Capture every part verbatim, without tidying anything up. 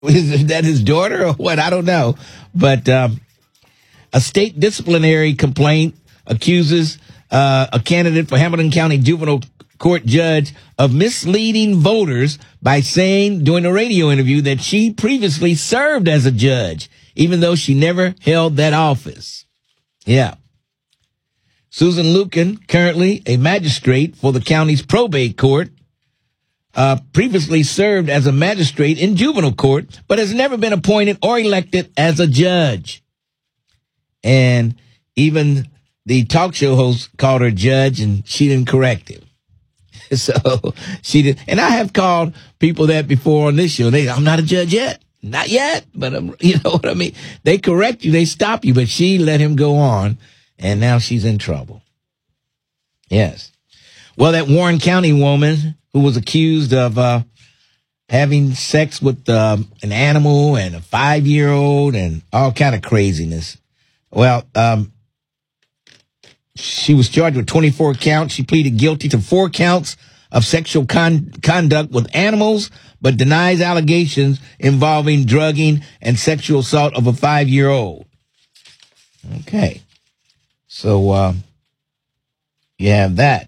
Is that his daughter or what? I don't know. But um, a state disciplinary complaint accuses uh, a candidate for Hamilton County Juvenile Court judge of misleading voters by saying during a radio interview that she previously served as a judge, even though she never held that office. Yeah. Susan Lucan, currently a magistrate for the county's probate court, uh, previously served as a magistrate in juvenile court, but has never been appointed or elected as a judge. And even the talk show host called her judge, and she didn't correct him. So she did. And I have called people that before on this show. They, I'm not a judge yet. Not yet. But I'm, you know what I mean? They correct you. They stop you. But she let him go on. And now she's in trouble. Yes. Well, that Warren County woman who was accused of uh, having sex with uh, an animal and a five-year-old and all kind of craziness. Well, um, she was charged with twenty-four counts. She pleaded guilty to four counts of sexual con- conduct with animals, but denies allegations involving drugging and sexual assault of a five-year-old. Okay. So, uh, you have that.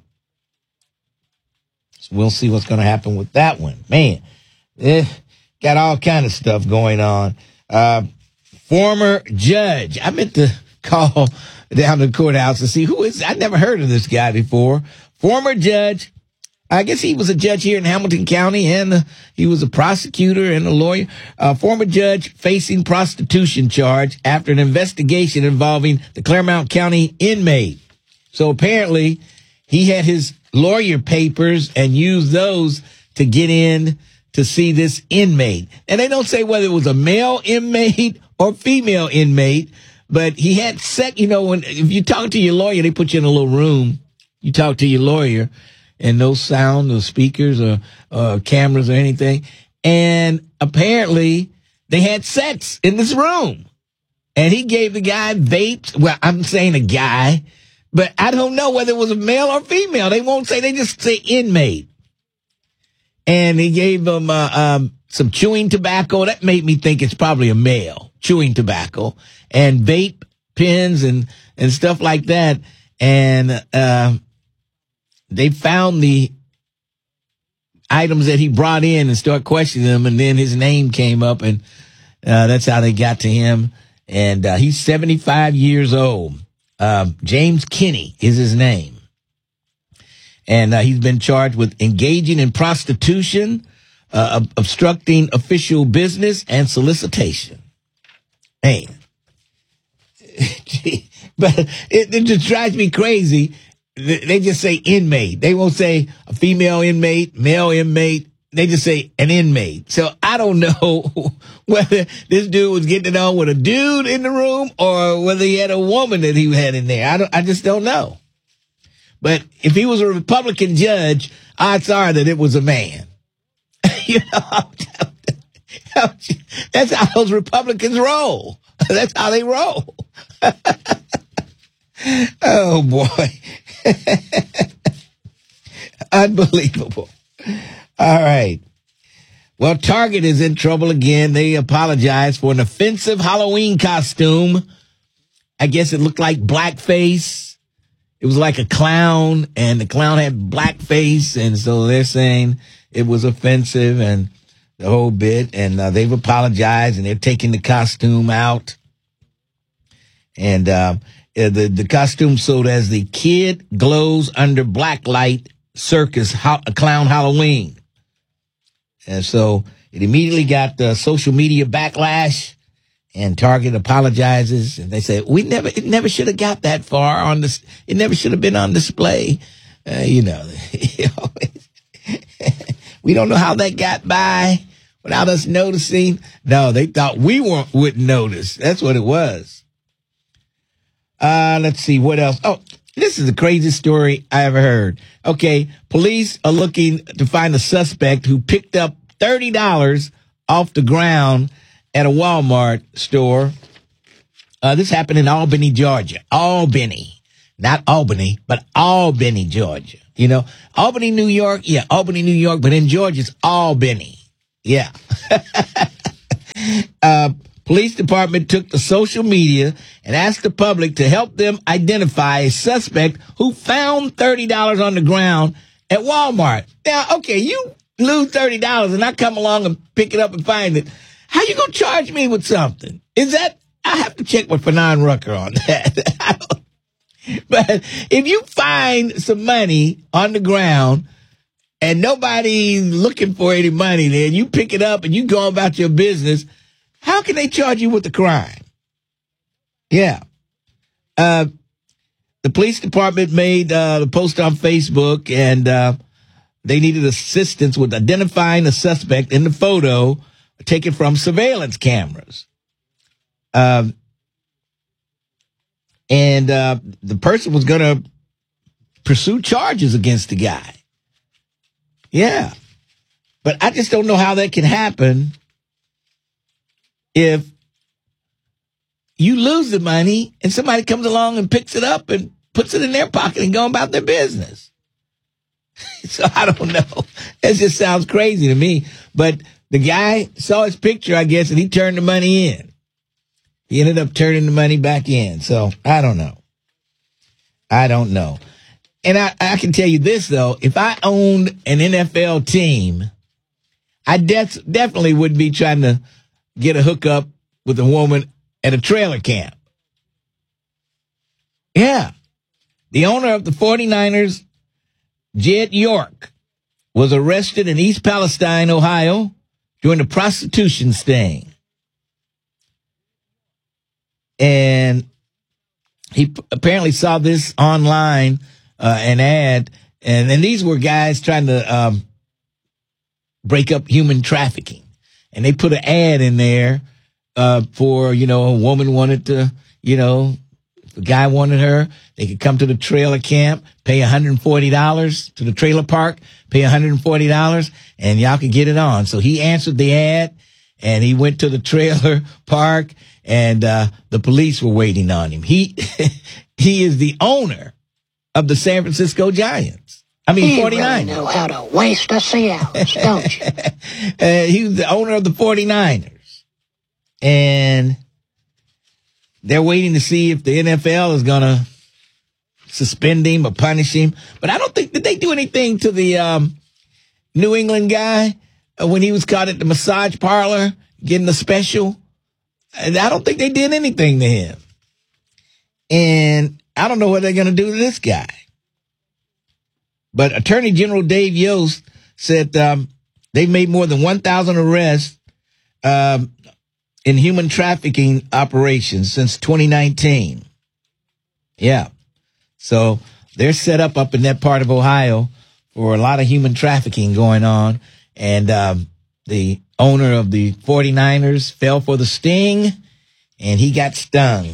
So we'll see what's going to happen with that one. Man, eh, got all kind of stuff going on. Uh, former judge. I meant to call down to the courthouse to see who is. I never heard of this guy before. Former judge. I guess he was a judge here in Hamilton County, and uh, he was a prosecutor and a lawyer. Uh, former judge facing prostitution charge after an investigation involving the Claremont County inmate. So apparently he had his lawyer papers and used those to get in to see this inmate. And they don't say whether it was a male inmate or female inmate, but he had sex. You know, when if you talk to your lawyer, they put you in a little room. You talk to your lawyer. And no sound or speakers or uh, cameras or anything. And apparently they had sex in this room. And he gave the guy vapes. Well, I'm saying a guy, but I don't know whether it was a male or female. They won't say. They just say inmate. And he gave him uh, um, some chewing tobacco. That made me think it's probably a male chewing tobacco and vape pens and, and stuff like that. And, uh, they found the items that he brought in and started questioning them, and then his name came up, and uh, that's how they got to him. And uh, he's seventy-five years old. Uh, James Kinney is his name. And uh, he's been charged with engaging in prostitution, uh, obstructing official business, and solicitation. Man. But it, it just drives me crazy. They just say inmate. They won't say a female inmate, male inmate. They just say an inmate. So I don't know whether this dude was getting it on with a dude in the room or whether he had a woman that he had in there. I don't, I just don't know. But if he was a Republican judge, odds are that it was a man. You know, that's how those Republicans roll. That's how they roll. Oh, boy. Unbelievable. All right. Well, Target is in trouble again. They apologized for an offensive Halloween costume. I guess it looked like blackface. It was like a clown, and the clown had blackface, and so they're saying it was offensive and the whole bit, and uh, they've apologized, and they're taking the costume out. And uh, the, the costume sold as the Kid Glows Under Blacklight Circus Ho- Clown Halloween. And so it immediately got the social media backlash, and Target apologizes, and they say, we never, it never should have got that far on this. It never should have been on display. Uh, you know, we don't know how that got by without us noticing. No, they thought we weren't, wouldn't notice. That's what it was. Uh, let's see what else. Oh, this is the craziest story I ever heard. Okay. Police are looking to find a suspect who picked up thirty dollars off the ground at a Walmart store. Uh, this happened in Albany, Georgia. Albany. Not Albany, but Albany, Georgia. You know, Albany, New York. Yeah, Albany, New York. But in Georgia, it's Albany. Yeah. police department took to social media and asked the public to help them identify a suspect who found thirty dollars on the ground at Walmart. Now, okay, you lose thirty dollars and I come along and pick it up and find it. How you going to charge me with something? Is that, I have to check with Fanon Rucker on that. But if you find some money on the ground and nobody's looking for any money there, and you pick it up and you go about your business, how can they charge you with the crime? Yeah. Uh, the police department made uh, the post on Facebook, and uh, they needed assistance with identifying the suspect in the photo taken from surveillance cameras. Um, and uh, the person was going to pursue charges against the guy. Yeah. But I just don't know how that can happen if you lose the money and somebody comes along and picks it up and puts it in their pocket and go about their business. So I don't know. That just sounds crazy to me. But the guy saw his picture, I guess, and he turned the money in. He ended up turning the money back in. So I don't know. I don't know. And I, I can tell you this, though. If I owned an N F L team, I def- definitely would be trying to get a hookup with a woman at a trailer camp. Yeah. The owner of the forty-niners, Jed York, was arrested in East Palestine, Ohio, during a prostitution sting. And he p- apparently saw this online, uh, an ad, and, and these were guys trying to um, break up human trafficking. And they put an ad in there uh, for, you know, a woman wanted to, you know, if a guy wanted her, they could come to the trailer camp, pay one hundred forty dollars to the trailer park, pay one hundred forty dollars, and y'all could get it on. So he answered the ad, and he went to the trailer park, and uh, the police were waiting on him. He he is the owner of the San Francisco Giants. I mean, you forty-niners. You really know how to waste a sea hours, don't you? uh, he was the owner of the forty-niners. And they're waiting to see if the N F L is going to suspend him or punish him. But I don't think, did they do anything to the um, New England guy uh, when he was caught at the massage parlor getting the special? And I don't think they did anything to him. And I don't know what they're going to do to this guy. But Attorney General Dave Yost said um, they've made more than one thousand arrests um, in human trafficking operations since twenty nineteen. Yeah. So they're set up up in that part of Ohio for a lot of human trafficking going on. And um, the owner of the forty-niners fell for the sting, and he got stung.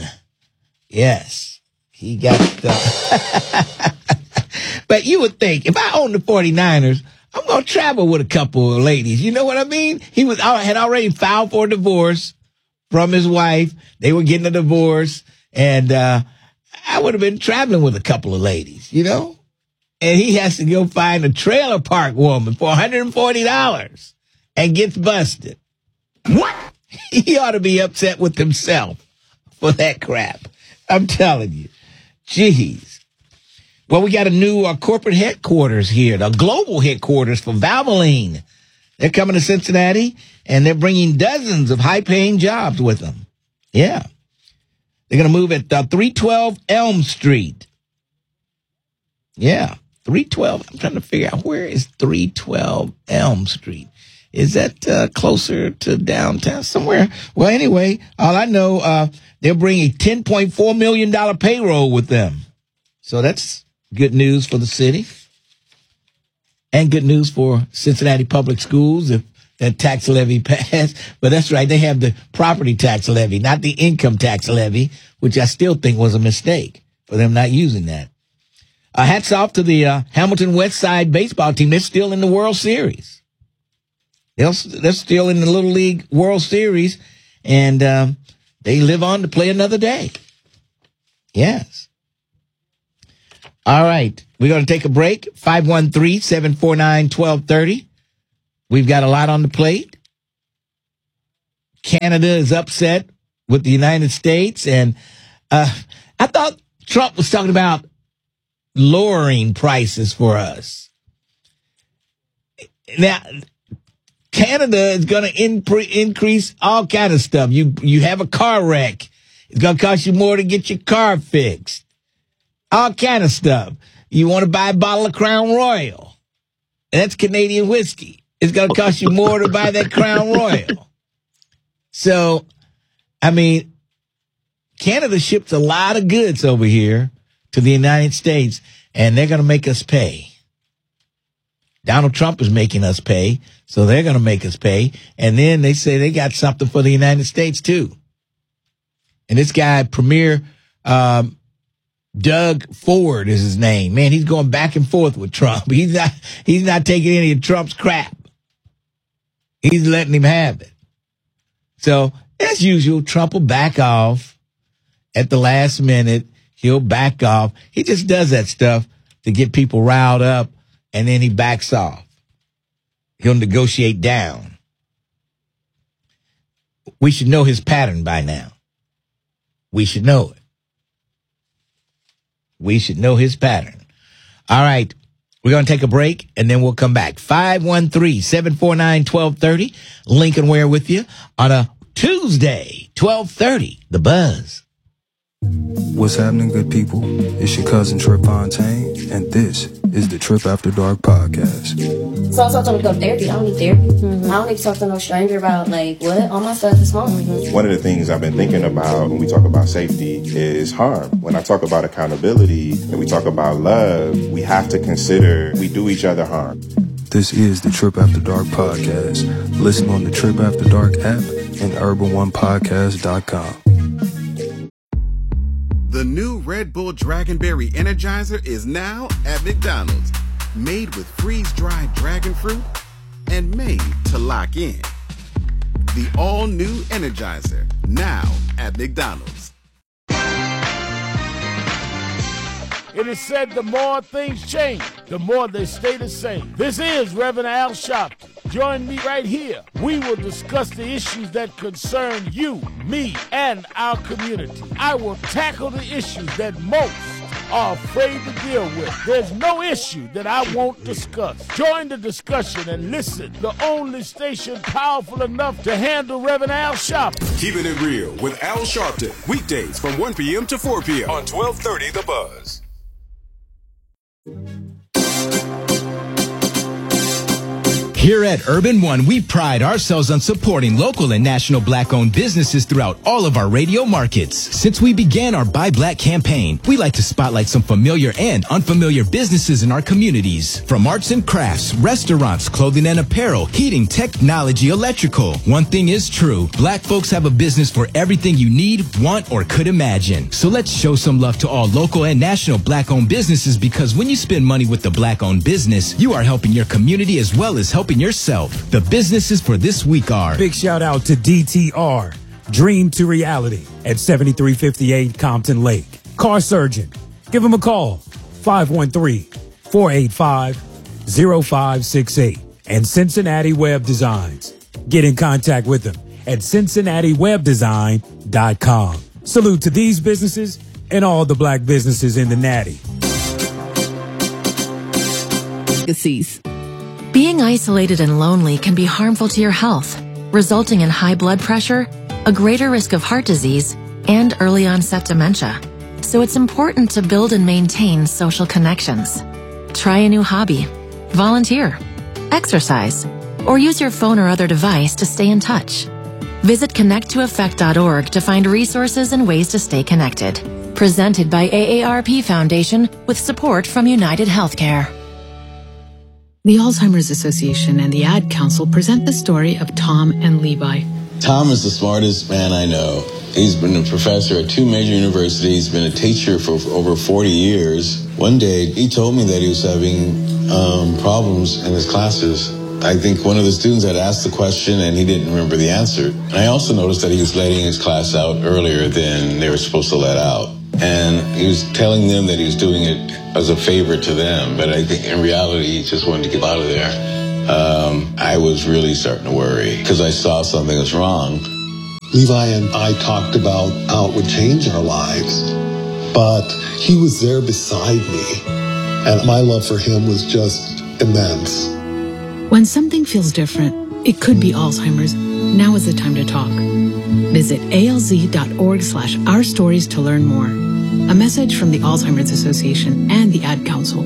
Yes, he got stung. But you would think, if I own the forty-niners, I'm going to travel with a couple of ladies. You know what I mean? He was had already filed for divorce from his wife. They were getting a divorce, and uh, I would have been traveling with a couple of ladies, you know? And he has to go find a trailer park woman for one hundred forty dollars and gets busted. What? He ought to be upset with himself for that crap. I'm telling you. Jeez. Well, we got a new uh, corporate headquarters here, the global headquarters for Valvoline. They're coming to Cincinnati, and they're bringing dozens of high-paying jobs with them. Yeah. They're going to move at uh, three twelve Elm Street. Yeah, three twelve. I'm trying to figure out, where is three twelve Elm Street? Is that uh, closer to downtown somewhere? Well, anyway, all I know, uh, they'll bring a ten point four million dollars payroll with them. So that's good news for the city. And good news for Cincinnati Public Schools if that tax levy passed. But that's right, they have the property tax levy, not the income tax levy, which I still think was a mistake for them not using that. Uh, hats off to the uh, Hamilton West Side baseball team. They're still in the World Series. They're, they're still in the Little League World Series, and um, they live on to play another day. Yes. All right. We're going to take a break. five one three, seven four nine, one two three zero. We've got a lot on the plate. Canada is upset with the United States. And uh, I thought Trump was talking about lowering prices for us. Now, Canada is going to impre- increase all kind of stuff. You you have a car wreck, it's going to cost you more to get your car fixed. All kind of stuff. You want to buy a bottle of Crown Royal, and that's Canadian whiskey. It's going to cost you more to buy that Crown Royal. So, I mean, Canada ships a lot of goods over here to the United States, and they're going to make us pay. Donald Trump is making us pay, so they're going to make us pay. And then they say they got something for the United States, too. And this guy, Premier um, Doug Ford is his name. Man, he's going back and forth with Trump. He's not, he's not taking any of Trump's crap. He's letting him have it. So, as usual, Trump will back off at the last minute. He'll back off. He just does that stuff to get people riled up, and then he backs off. He'll negotiate down. We should know his pattern by now. We should know it. We should know his pattern. All right. We're going to take a break, and then we'll come back. five one three, seven four nine, one two three zero. Lincoln Ware with you on a Tuesday, twelve thirty. The Buzz. What's happening, good people? It's your cousin Trip Fontaine, and this is the Trip After Dark podcast. So I was talking about therapy. I don't need therapy. Mm-hmm. I don't need to talk to no stranger about, like, what? All my stuff is home. Mm-hmm. One of the things I've been thinking about when we talk about safety is harm. When I talk about accountability and we talk about love, we have to consider we do each other harm. This is the Trip After Dark podcast. Listen on the Trip After Dark app and urban one podcast dot com. The new Red Bull Dragonberry Energizer is now at McDonald's. Made with freeze-dried dragon fruit and made to lock in. The all-new Energizer, now at McDonald's. It is said the more things change, the more they stay the same. This is Reverend Al Sharpton. Join me right here. We will discuss the issues that concern you, me, and our community. I will tackle the issues that most are afraid to deal with. There's no issue that I won't discuss. Join the discussion and listen. The only station powerful enough to handle Reverend Al Sharpton. Keeping it real with Al Sharpton. Weekdays from one p.m. to four p.m. on twelve thirty The Buzz. Here at Urban One, we pride ourselves on supporting local and national Black-owned businesses throughout all of our radio markets. Since we began our Buy Black campaign, we like to spotlight some familiar and unfamiliar businesses in our communities. From arts and crafts, restaurants, clothing and apparel, heating, technology, electrical. One thing is true, Black folks have a business for everything you need, want, or could imagine. So let's show some love to all local and national Black-owned businesses, because when you spend money with the Black-owned business, you are helping your community as well as helping yourself. The businesses for this week are... Big shout out to D T R, Dream to Reality at seventy-three fifty-eight Compton Lake. Car Surgeon, give them a call, five one three, four eight five, zero five six eight. And Cincinnati Web Designs. Get in contact with them at cincinnati web design dot com. Salute to these businesses and all the Black businesses in the Natty. Being isolated and lonely can be harmful to your health, resulting in high blood pressure, a greater risk of heart disease, and early onset dementia. So it's important to build and maintain social connections. Try a new hobby, volunteer, exercise, or use your phone or other device to stay in touch. Visit connect to effect dot org to find resources and ways to stay connected. Presented by A A R P Foundation with support from United Healthcare. The Alzheimer's Association and the Ad Council present the story of Tom and Levi. Tom is the smartest man I know. He's been a professor at two major universities, been a teacher for over forty years. One day, he told me that he was having um, problems in his classes. I think one of the students had asked the question and he didn't remember the answer. And I also noticed that he was letting his class out earlier than they were supposed to let out. And he was telling them that he was doing it as a favor to them, but I think in reality he just wanted to get out of there. Um, I was really starting to worry because I saw something was wrong. Levi and I talked about how it would change our lives, but he was there beside me, and my love for him was just immense. When something feels different, it could be Alzheimer's. Now is the time to talk. Visit alz.org slash our stories to learn more. A message from the Alzheimer's Association and the Ad Council.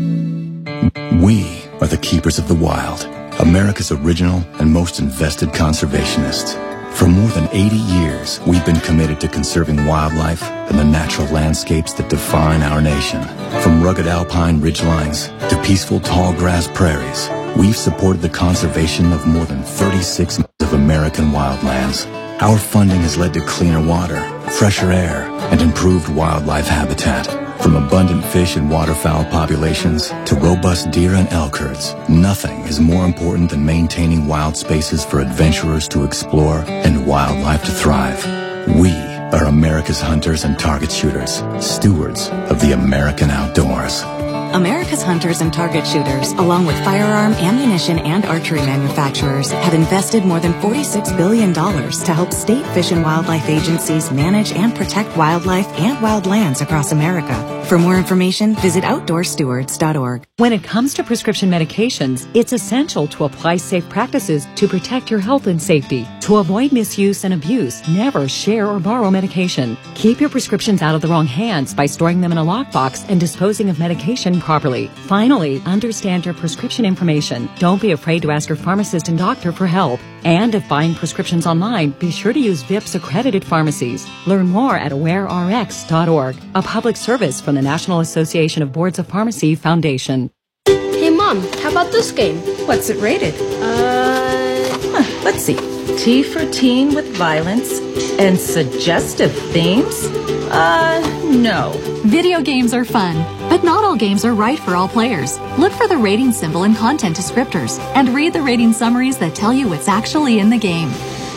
We are the keepers of the wild, America's original and most invested conservationists. For more than eighty years, we've been committed to conserving wildlife and the natural landscapes that define our nation. From rugged alpine ridgelines to peaceful tall grass prairies, we've supported the conservation of more than thirty-six of American wildlands. Our funding has led to cleaner water, fresher air, and improved wildlife habitat. From abundant fish and waterfowl populations to robust deer and elk herds, nothing is more important than maintaining wild spaces for adventurers to explore and wildlife to thrive. We are America's hunters and target shooters, stewards of the American outdoors. America's hunters and target shooters, along with firearm, ammunition, and archery manufacturers, have invested more than forty-six billion dollars to help state fish and wildlife agencies manage and protect wildlife and wildlands across America. For more information, visit outdoor stewards dot org. When it comes to prescription medications, it's essential to apply safe practices to protect your health and safety. To avoid misuse and abuse, never share or borrow medication. Keep your prescriptions out of the wrong hands by storing them in a lockbox and disposing of medication properly. Finally, understand your prescription information. Don't be afraid to ask your pharmacist and doctor for help. And if buying prescriptions online, be sure to use V I P S accredited pharmacies. Learn more at aware r x dot org, a public service from the National Association of Boards of Pharmacy Foundation. Hey Mom, how about this game? What's it rated? Uh... Huh, let's see. T for teen with violence and suggestive themes? Uh, no. Video games are fun, but not all games are right for all players. Look for the rating symbol in content descriptors and read the rating summaries that tell you what's actually in the game.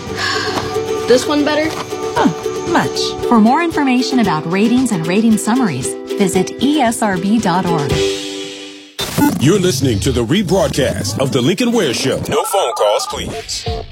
This one better? Huh, much. For more information about ratings and rating summaries, visit E S R B dot org. You're listening to the rebroadcast of The Lincoln Ware Show. No phone calls, please.